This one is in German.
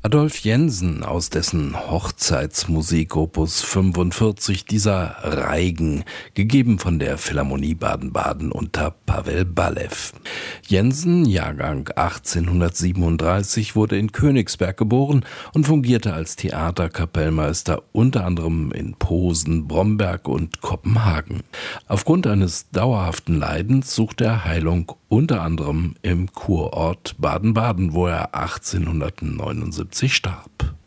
Adolf Jensen, aus dessen Hochzeitsmusik Opus 45 dieser Reigen, gegeben von der Philharmonie Baden-Baden unter Pavel Balew. Jensen, Jahrgang 1837, wurde in Königsberg geboren und fungierte als Theaterkapellmeister unter anderem in Posen, Bromberg und Kopenhagen. Aufgrund eines dauerhaften Leidens suchte er Heilung unter anderem im Kurort Baden-Baden, wo er 1879 starb.